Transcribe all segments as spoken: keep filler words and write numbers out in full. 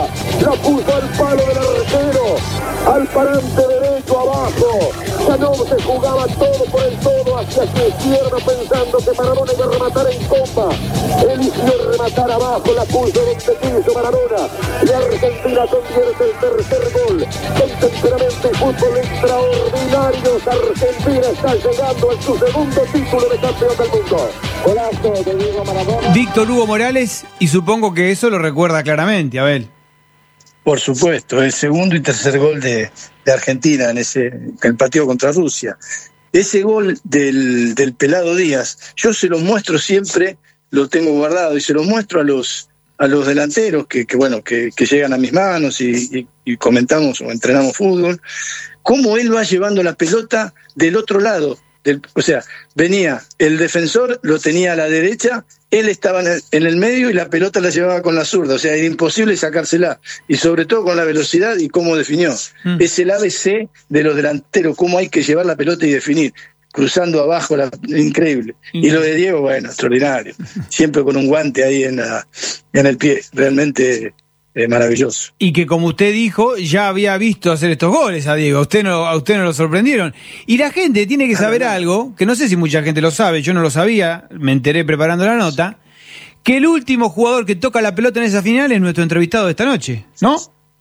la puso al palo del arquero, al parante derecho abajo. Ya no se jugaba todo por el todo hacia su izquierda, pensando que Maradona iba a rematar en comba. Eligió rematar abajo, la puso donde quiso Maradona. Y Argentina convierte el tercer gol. Con temperamento y fútbol extraordinarios, Argentina está llegando a su segundo título de campeón del mundo. Golazo de Diego Maradona. Víctor Hugo Morales, y supongo que eso lo recuerda claramente, Abel. Por supuesto, el segundo y tercer gol de, de Argentina en ese en el partido contra Rusia. Ese gol del, del Pelado Díaz, yo se lo muestro siempre, lo tengo guardado y se lo muestro a los a los delanteros que, que bueno que, que llegan a mis manos y, y, y comentamos o entrenamos fútbol, cómo él va llevando la pelota del otro lado. Del, o sea, venía el defensor, lo tenía a la derecha, él estaba en el, en el medio y la pelota la llevaba con la zurda, o sea, era imposible sacársela, y sobre todo con la velocidad y cómo definió. Mm. Es el A B C de los delanteros, cómo hay que llevar la pelota y definir, cruzando abajo, la, increíble. Mm. Y lo de Diego, bueno, extraordinario, siempre con un guante ahí en, la, en el pie, realmente... Eh, maravilloso. Y que, como usted dijo, ya había visto hacer estos goles a Diego. A usted no, a usted no lo sorprendieron. Y la gente tiene que saber algo, que no sé si mucha gente lo sabe, yo no lo sabía, me enteré preparando la nota, que el último jugador que toca la pelota en esa final es nuestro entrevistado de esta noche, ¿no?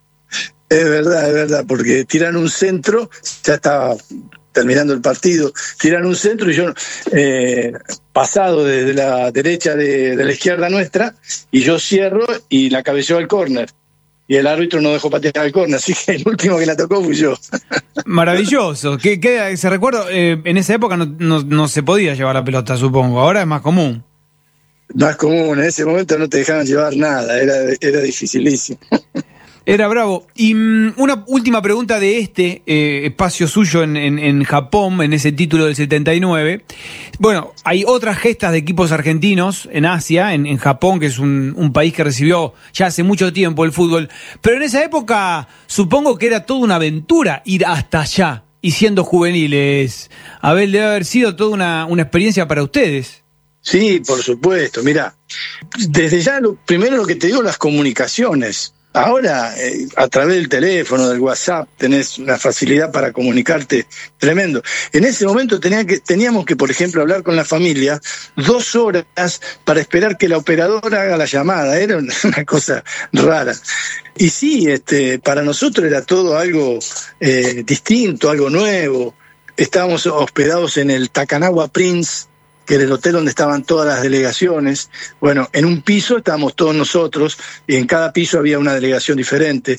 Es verdad, es verdad, porque tiran un centro, ya estaba terminando el partido, tiran un centro y yo eh, pasado desde la derecha de, de la izquierda nuestra, y yo cierro y la cabeceó al córner. Y el árbitro no dejó patear al córner, así que el último que la tocó fui yo. Maravilloso. ¿Qué, qué, se recuerdo, eh, en esa época no, no, no se podía llevar la pelota, supongo. Ahora es más común. Más común, en ese momento no te dejaban llevar nada, era, era dificilísimo. Era bravo. Y um, una última pregunta de este eh, espacio suyo en, en, en Japón, en ese título del setenta y nueve. Bueno, hay otras gestas de equipos argentinos en Asia, en, en Japón, que es un, un país que recibió ya hace mucho tiempo el fútbol. Pero en esa época supongo que era toda una aventura ir hasta allá y siendo juveniles. Abel, debe haber sido toda una, una experiencia para ustedes. Sí, por supuesto. Mirá, desde ya, lo, primero lo que te digo, las comunicaciones. Ahora, eh, a través del teléfono, del WhatsApp, tenés una facilidad para comunicarte tremendo. En ese momento tenía que, teníamos que, por ejemplo, hablar con la familia dos horas para esperar que la operadora haga la llamada. Era una cosa rara. Y sí, este, para nosotros era todo algo eh, distinto, algo nuevo. Estábamos hospedados en el Takanawa Prince, que era el hotel donde estaban todas las delegaciones. Bueno, en un piso estábamos todos nosotros, y en cada piso había una delegación diferente,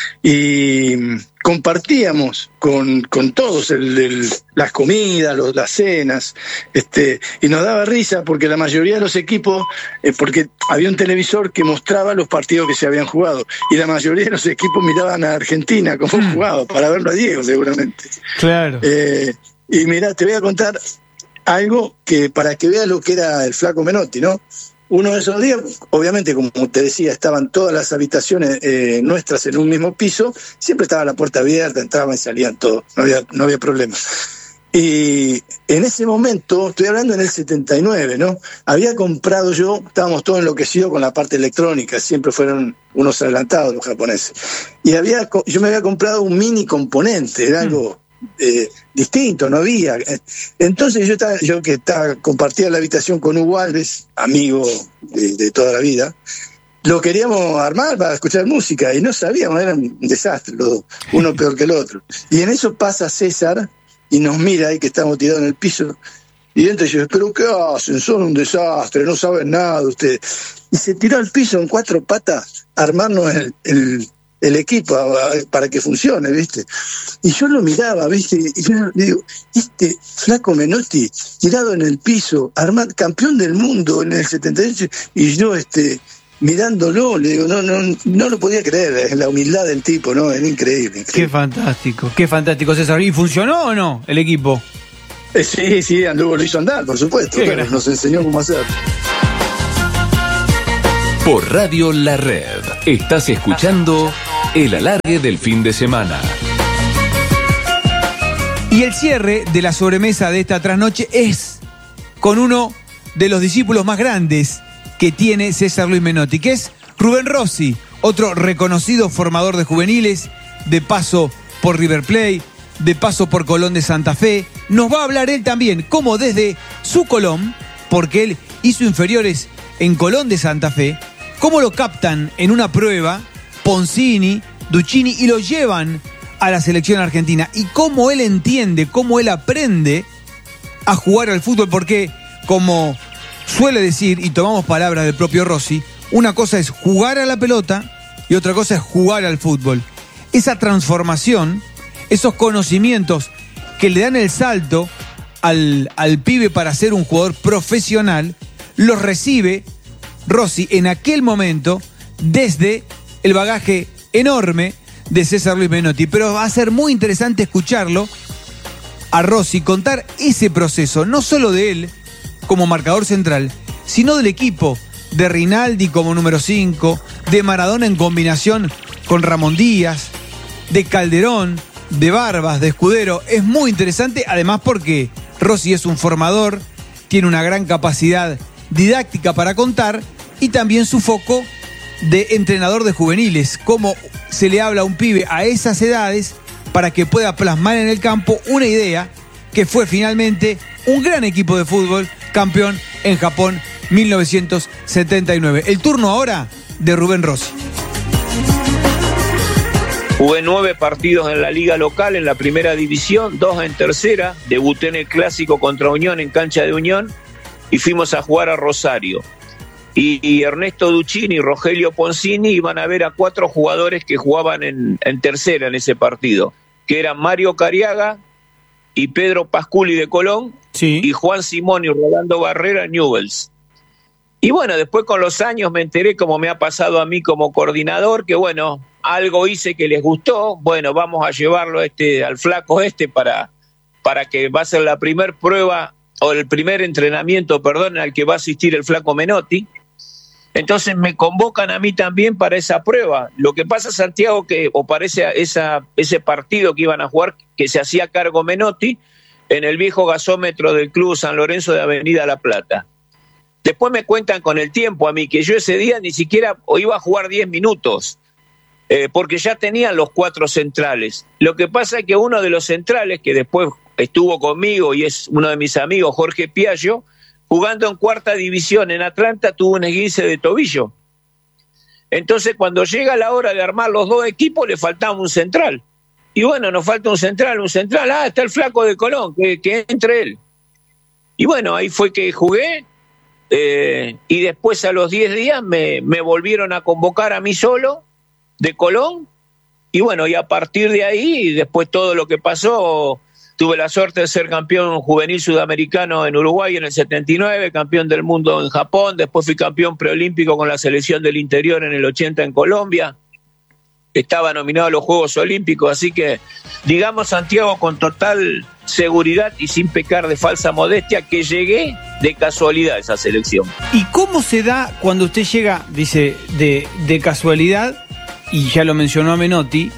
y compartíamos con, con todos el, el, las comidas, los, las cenas, este, y nos daba risa porque la mayoría de los equipos, eh, porque había un televisor que mostraba los partidos que se habían jugado, y la mayoría de los equipos miraban a Argentina como mm. jugaba, para verlo a Diego seguramente. Claro. Eh, y mirá, te voy a contar algo que para que veas lo que era el Flaco Menotti, ¿no? Uno de esos días, obviamente, como te decía, estaban todas las habitaciones eh, nuestras en un mismo piso, siempre estaba la puerta abierta, entraban y salían todos, no había, no había problema. Y en ese momento, estoy hablando en el setenta y nueve, ¿no? Había comprado yo, estábamos todos enloquecidos con la parte electrónica, siempre fueron unos adelantados los japoneses. Y había, yo me había comprado un mini componente, era algo... Eh, distinto, no había. Entonces yo estaba, yo que estaba, compartía la habitación con Hugo Alves, amigo de, de toda la vida, lo queríamos armar para escuchar música y no sabíamos, era un desastre, lo, uno peor que el otro. Y en eso pasa César y nos mira ahí que estamos tirados en el piso, y entra y dice, pero ¿qué hacen? Son un desastre, no saben nada ustedes. Y se tiró al piso en cuatro patas a armarnos el, el el equipo para que funcione, ¿viste? Y yo lo miraba, ¿viste? Y yo le digo, este Flaco Menotti, tirado en el piso, armado, campeón del mundo en el setenta y ocho, y yo, este, mirándolo, le digo, no, no, no lo podía creer, la humildad del tipo, ¿no? Es increíble, increíble. Qué fantástico, qué fantástico, César. ¿Y funcionó o no el equipo? Eh, sí, sí, anduvo, lo hizo andar, por supuesto, claro, nos enseñó cómo hacer. Por Radio La Red, estás escuchando el alargue del fin de semana. Y el cierre de la sobremesa de esta trasnoche es con uno de los discípulos más grandes que tiene César Luis Menotti, que es Rubén Rossi, otro reconocido formador de juveniles, de paso por River Plate, de paso por Colón de Santa Fe. Nos va a hablar él también, cómo desde su Colón, porque él hizo inferiores en Colón de Santa Fe, cómo lo captan en una prueba Poncini, Duccini, y lo llevan a la selección argentina, y cómo él entiende, cómo él aprende a jugar al fútbol, porque como suele decir, y tomamos palabras del propio Rossi, una cosa es jugar a la pelota y otra cosa es jugar al fútbol. Esa transformación, esos conocimientos que le dan el salto al, al pibe para ser un jugador profesional, los recibe Rossi en aquel momento desde el bagaje enorme de César Luis Menotti. Pero va a ser muy interesante escucharlo a Rossi contar ese proceso, no solo de él como marcador central, sino del equipo, de Rinaldi como número cinco, de Maradona en combinación con Ramón Díaz, de Calderón, de Barbas, de Escudero. Es muy interesante, además porque Rossi es un formador, tiene una gran capacidad didáctica para contar, y también su foco de entrenador de juveniles, cómo se le habla a un pibe a esas edades para que pueda plasmar en el campo una idea que fue finalmente un gran equipo de fútbol campeón en Japón mil novecientos setenta y nueve. El turno ahora de Rubén Rossi. Jugué nueve partidos en la liga local, en la primera división, dos en tercera, debuté en el clásico contra Unión en cancha de Unión y fuimos a jugar a Rosario. Y, y Ernesto Duccini y Rogelio Poncini iban a ver a cuatro jugadores que jugaban en, en tercera en ese partido, que eran Mario Cariaga y Pedro Pasculi de Colón, sí, y Juan Simón y Rolando Barrera Newells. Y bueno, después con los años me enteré, como me ha pasado a mí como coordinador, que bueno, algo hice que les gustó, bueno, vamos a llevarlo este, al flaco este para, para que va a ser la primer prueba, o el primer entrenamiento, perdón, al que va a asistir el flaco Menotti. Entonces me convocan a mí también para esa prueba. Lo que pasa, Santiago, que o para esa, esa, ese partido que iban a jugar, que se hacía cargo Menotti, en el viejo gasómetro del Club San Lorenzo de Avenida La Plata. Después me cuentan con el tiempo a mí que yo ese día ni siquiera o iba a jugar diez minutos, eh, porque ya tenían los cuatro centrales. Lo que pasa es que uno de los centrales, que después estuvo conmigo y es uno de mis amigos, Jorge Piaggio, jugando en cuarta división en Atlanta, tuvo un esguince de tobillo. Entonces, cuando llega la hora de armar los dos equipos, le faltaba un central. Y bueno, nos falta un central, un central. Ah, está el flaco de Colón, que, que entre él. Y bueno, ahí fue que jugué. Eh, y después, a los diez días, me, me volvieron a convocar a mí solo, de Colón. Y bueno, y a partir de ahí, y después todo lo que pasó... Tuve la suerte de ser campeón juvenil sudamericano en Uruguay en el setenta y nueve, campeón del mundo en Japón, después fui campeón preolímpico con la selección del interior en el ochenta en Colombia. Estaba nominado a los Juegos Olímpicos, así que, digamos, Santiago, con total seguridad y sin pecar de falsa modestia, que llegué de casualidad a esa selección. ¿Y cómo se da cuando usted llega, dice, de, de casualidad, y ya lo mencionó a Menotti,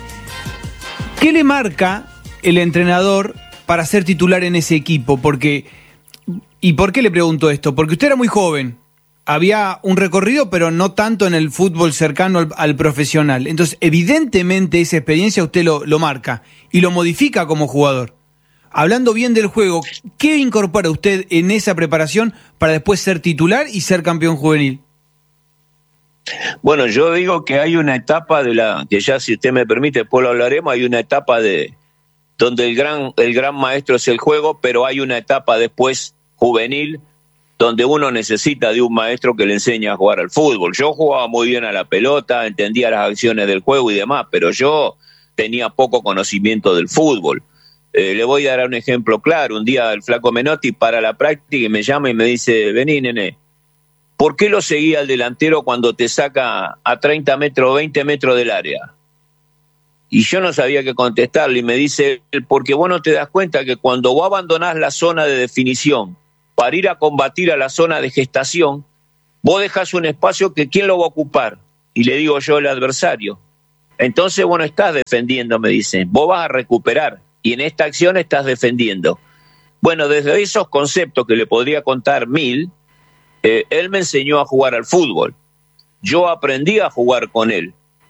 qué le marca el entrenador para ser titular en ese equipo? Porque, ¿y por qué le pregunto esto? Porque usted era muy joven, había un recorrido, pero no tanto en el fútbol cercano al, al profesional. Entonces, evidentemente esa experiencia usted lo, lo marca y lo modifica como jugador. Hablando bien del juego, ¿qué incorpora usted en esa preparación para después ser titular y ser campeón juvenil? Bueno, yo digo que hay una etapa de la, que ya si usted me permite, después lo hablaremos, hay una etapa de donde el gran, el gran maestro es el juego, pero hay una etapa después juvenil donde uno necesita de un maestro que le enseñe a jugar al fútbol. Yo jugaba muy bien a la pelota, entendía las acciones del juego y demás, pero yo tenía poco conocimiento del fútbol. Eh, le voy a dar un ejemplo claro. Un día el flaco Menotti para la práctica y me llama y me dice: vení, nene, ¿por qué lo seguía al delantero cuando te saca a treinta metros, veinte metros del área? Y yo no sabía qué contestarle, y me dice: porque vos no te das cuenta que cuando vos abandonás la zona de definición para ir a combatir a la zona de gestación, vos dejás un espacio que ¿quién lo va a ocupar? Y le digo yo, el adversario. Entonces vos no estás defendiendo, me dice, vos vas a recuperar, y en esta acción estás defendiendo. Bueno, desde esos conceptos que le podría contar mil, eh, él me enseñó a jugar al fútbol. Yo aprendí a jugar con él.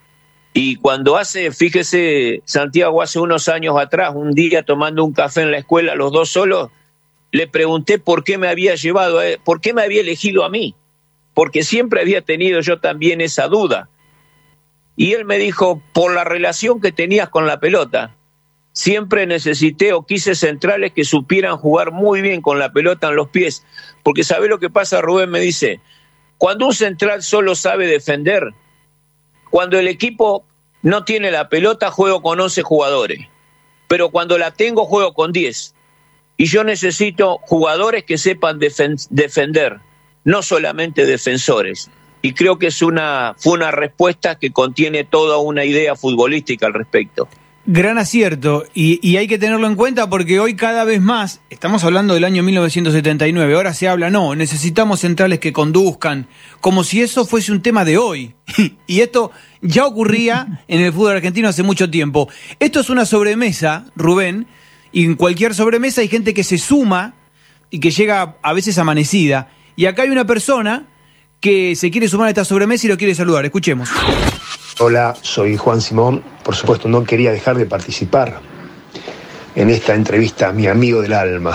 Y cuando hace, fíjese, Santiago, hace unos años atrás, un día tomando un café en la escuela, los dos solos, le pregunté por qué me había llevado, a él, por qué me había elegido a mí, porque siempre había tenido yo también esa duda. Y él me dijo, por la relación que tenías con la pelota. Siempre necesité o quise centrales que supieran jugar muy bien con la pelota en los pies, porque ¿sabe lo que pasa, Rubén? Me dice, cuando un central solo sabe defender, cuando el equipo no tiene la pelota, juego con once jugadores. Pero cuando la tengo, juego con diez. Y yo necesito jugadores que sepan defen- defender, no solamente defensores. Y creo que es una, fue una respuesta que contiene toda una idea futbolística al respecto. Gran acierto, y, y hay que tenerlo en cuenta porque hoy cada vez más, estamos hablando del año mil novecientos setenta y nueve, ahora se habla, no, necesitamos centrales que conduzcan, como si eso fuese un tema de hoy. Y esto ya ocurría en el fútbol argentino hace mucho tiempo. Esto es una sobremesa, Rubén, y en cualquier sobremesa hay gente que se suma y que llega a veces amanecida. Y acá hay una persona que se quiere sumar a esta sobremesa y lo quiere saludar. Escuchemos. Hola, soy Juan Simón. Por supuesto, no quería dejar de participar en esta entrevista a mi amigo del alma,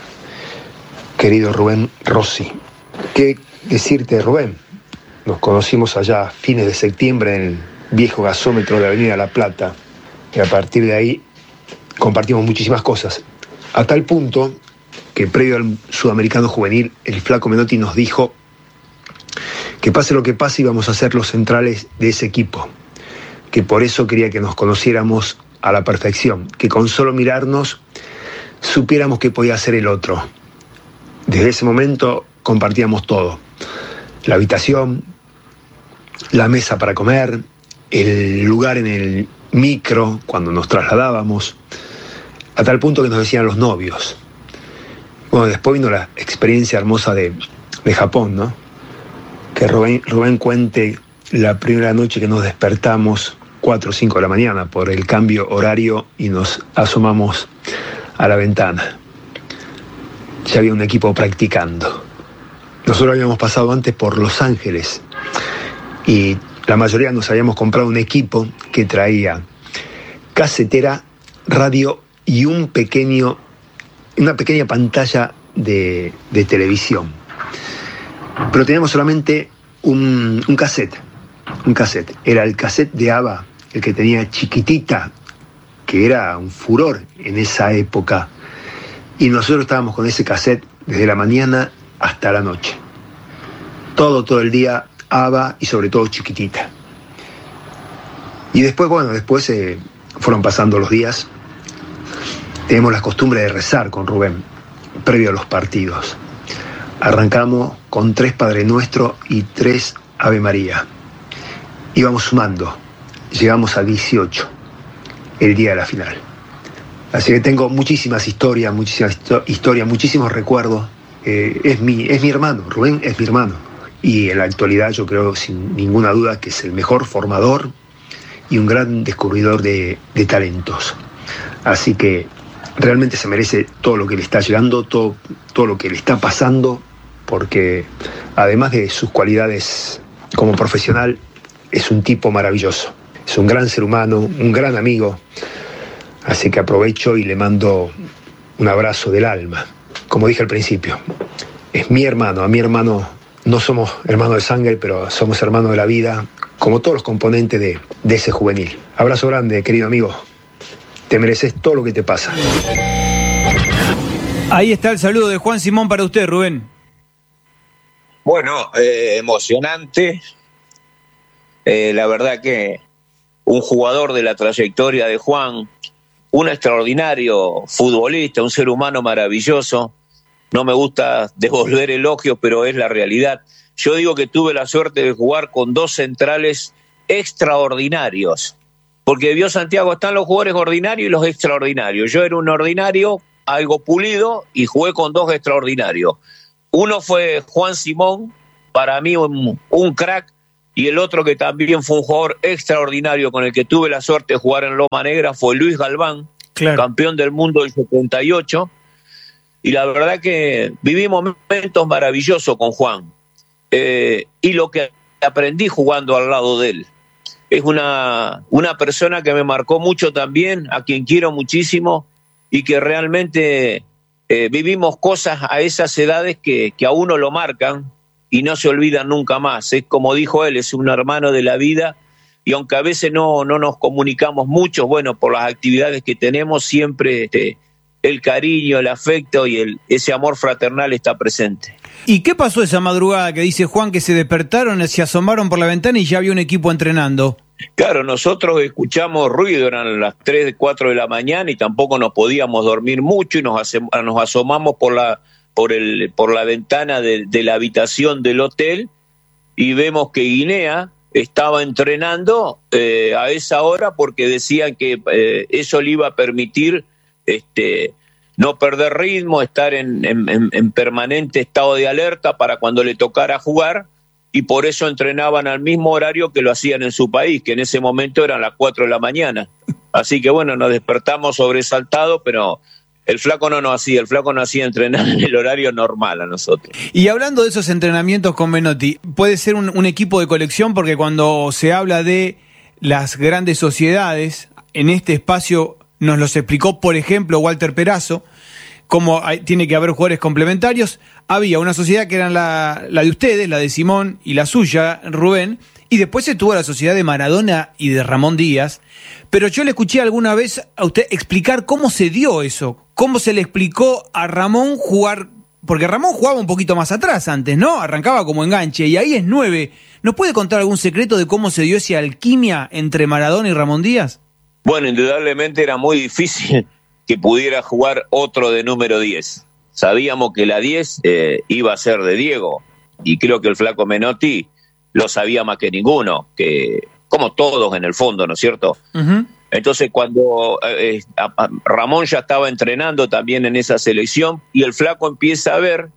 querido Rubén Rossi. ¿Qué decirte, Rubén? Nos conocimos allá a fines de septiembre en el viejo gasómetro de Avenida La Plata, y a partir de ahí compartimos muchísimas cosas. A tal punto que previo al Sudamericano Juvenil, el Flaco Menotti nos dijo que pase lo que pase íbamos a ser los centrales de ese equipo, que por eso quería que nos conociéramos a la perfección, que con solo mirarnos supiéramos que podía ser el otro. Desde ese momento compartíamos todo, la habitación, la mesa para comer, el lugar en el micro cuando nos trasladábamos, a tal punto que nos decían los novios. Bueno, después vino la experiencia hermosa de, de Japón, ¿no? Que Rubén, Rubén cuente la primera noche que nos despertamos, cuatro o cinco de la mañana, por el cambio horario y nos asomamos a la ventana. Ya había un equipo practicando. Nosotros habíamos pasado antes por Los Ángeles y la mayoría nos habíamos comprado un equipo que traía casetera, radio y un pequeño, una pequeña pantalla de, de televisión. Pero teníamos solamente un, un cassette, un cassette. Era el cassette de ABBA, el que tenía Chiquitita, que era un furor en esa época. Y nosotros estábamos con ese cassette desde la mañana hasta la noche. Todo, todo el día, ABBA y sobre todo Chiquitita. Y después, bueno, después eh, fueron pasando los días. Tenemos la costumbre de rezar con Rubén, previo a los partidos. Arrancamos con tres Padre Nuestro y tres Ave María. Íbamos sumando, llegamos a dieciocho, el día de la final. Así que tengo muchísimas historias, muchísimas historias, muchísimos recuerdos. Eh, es, mi, es mi hermano, Rubén es mi hermano. Y en la actualidad yo creo sin ninguna duda que es el mejor formador y un gran descubridor de, de talentos. Así que realmente se merece todo lo que le está llegando, todo, todo lo que le está pasando, porque además de sus cualidades como profesional, es un tipo maravilloso. Es un gran ser humano, un gran amigo. Así que aprovecho y le mando un abrazo del alma. Como dije al principio, es mi hermano. A mi hermano no somos hermanos de sangre, pero somos hermanos de la vida, como todos los componentes de, de ese juvenil. Abrazo grande, querido amigo. Te mereces todo lo que te pasa. Ahí está el saludo de Juan Simón para usted, Rubén. Bueno, eh, emocionante. Eh, la verdad que un jugador de la trayectoria de Juan, un extraordinario futbolista, un ser humano maravilloso. No me gusta devolver elogios, pero es la realidad. Yo digo que tuve la suerte de jugar con dos centrales extraordinarios. Porque vio Santiago, están los jugadores ordinarios y los extraordinarios. Yo era un ordinario, algo pulido, y jugué con dos extraordinarios. Uno fue Juan Simón, para mí un, un crack, y el otro que también fue un jugador extraordinario con el que tuve la suerte de jugar en Loma Negra fue Luis Galván, claro, campeón del mundo del setenta y ocho. Y la verdad que viví momentos maravillosos con Juan. Eh, y lo que aprendí jugando al lado de él. es una, una persona que me marcó mucho también, a quien quiero muchísimo, y que realmente eh, vivimos cosas a esas edades que, que a uno lo marcan y no se olvidan nunca más. Es como dijo él, es un hermano de la vida, y aunque a veces no, no nos comunicamos mucho, bueno, por las actividades que tenemos, siempre este, el cariño, el afecto y el, ese amor fraternal está presente. ¿Y qué pasó esa madrugada que dice Juan que se despertaron, se asomaron por la ventana y ya había un equipo entrenando? Claro, nosotros escuchamos ruido, eran las tres, cuatro de la mañana y tampoco nos podíamos dormir mucho y nos, hace, nos asomamos por la, por el, por la ventana de, de la habitación del hotel y vemos que Guinea estaba entrenando eh, a esa hora porque decían que eh, eso le iba a permitir este, no perder ritmo, estar en, en, en permanente estado de alerta para cuando le tocara jugar, y por eso entrenaban al mismo horario que lo hacían en su país, que en ese momento eran las cuatro de la mañana. Así que bueno, nos despertamos sobresaltados, pero el flaco no nos hacía, el flaco nos hacía entrenar en el horario normal a nosotros. Y hablando de esos entrenamientos con Menotti, puede ser un, un equipo de colección, porque cuando se habla de las grandes sociedades, en este espacio nos los explicó, por ejemplo, Walter Perazo, cómo hay, tiene que haber jugadores complementarios. Había una sociedad que era la, la de ustedes, la de Simón y la suya, Rubén, y después se tuvo la sociedad de Maradona y de Ramón Díaz. Pero yo le escuché alguna vez a usted explicar cómo se dio eso, cómo se le explicó a Ramón jugar, porque Ramón jugaba un poquito más atrás antes, ¿no? Arrancaba como enganche y ahí es nueve. ¿Nos puede contar algún secreto de cómo se dio esa alquimia entre Maradona y Ramón Díaz? Bueno, indudablemente era muy difícil que pudiera jugar otro de número diez. Sabíamos que la diez eh, iba a ser de Diego, y creo que el flaco Menotti lo sabía más que ninguno, que como todos en el fondo, ¿no es cierto? Uh-huh. Entonces cuando eh, a, a Ramón ya estaba entrenando también en esa selección, y el flaco empieza a ver,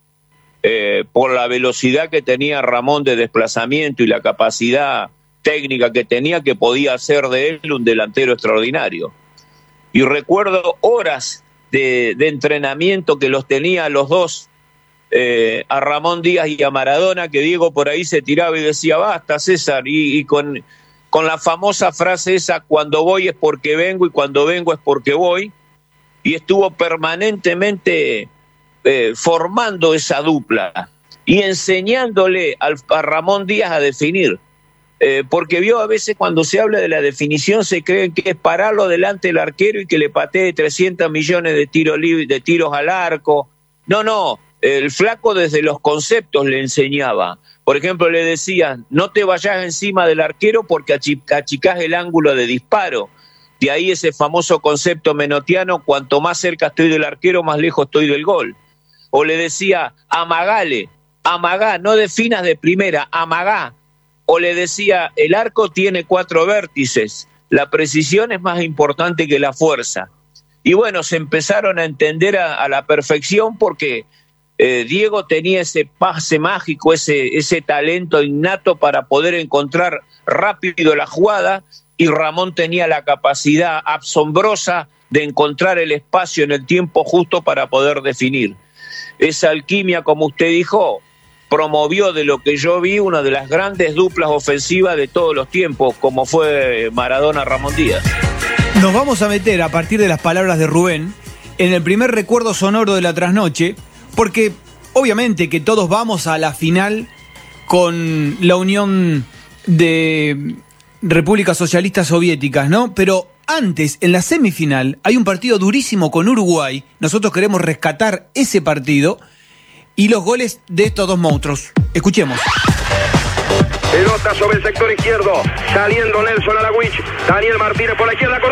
eh, por la velocidad que tenía Ramón de desplazamiento y la capacidad técnica que tenía, que podía hacer de él un delantero extraordinario. Y recuerdo horas de, de entrenamiento que los tenía los dos, eh, a Ramón Díaz y a Maradona, que Diego por ahí se tiraba y decía, basta César, y, y con, con la famosa frase esa, cuando voy es porque vengo y cuando vengo es porque voy, y estuvo permanentemente eh, formando esa dupla y enseñándole al, a Ramón Díaz a definir. Eh, porque vio a veces cuando se habla de la definición se cree que es pararlo delante del arquero y que le patee trescientos millones de tiros, de tiros al arco. No, no, el flaco desde los conceptos le enseñaba. Por ejemplo, le decía, no te vayas encima del arquero porque achicás el ángulo de disparo. De ahí ese famoso concepto menotiano, cuanto más cerca estoy del arquero, más lejos estoy del gol. O le decía, amagale, amagá, no definas de primera, amagá. O le decía, el arco tiene cuatro vértices, la precisión es más importante que la fuerza. Y bueno, se empezaron a entender a, a la perfección porque eh, Diego tenía ese pase mágico, ese, ese talento innato para poder encontrar rápido la jugada, y Ramón tenía la capacidad asombrosa de encontrar el espacio en el tiempo justo para poder definir. Esa alquimia, como usted dijo, promovió, de lo que yo vi, una de las grandes duplas ofensivas de todos los tiempos, como fue Maradona-Ramón Díaz. Nos vamos a meter, a partir de las palabras de Rubén, en el primer recuerdo sonoro de la trasnoche, porque obviamente que todos vamos a la final con la Unión de Repúblicas Socialistas Soviéticas, ¿no? Pero antes, en la semifinal, hay un partido durísimo con Uruguay. Nosotros queremos rescatar ese partido y los goles de estos dos monstruos. Escuchemos. Pelota sobre el sector izquierdo, saliendo Nelson Aragüich, Daniel Martínez por la izquierda.